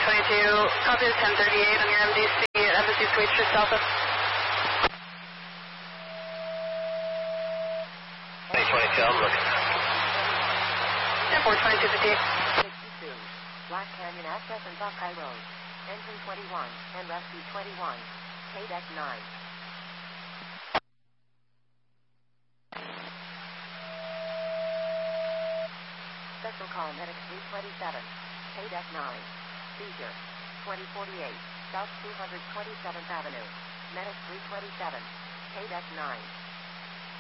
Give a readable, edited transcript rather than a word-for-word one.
copy the 1038 on your MDC at Embassy Suites for Delta. 2022, I'm looking. Yeah, 422 58. 62, Black Canyon Access and Buckeye Road. Engine 21, and Rescue 21, KDEC 9. Special call Medic 327, KDEC 9. Seizure, 2048, South 227th Avenue. Medic 327, KDEC 9.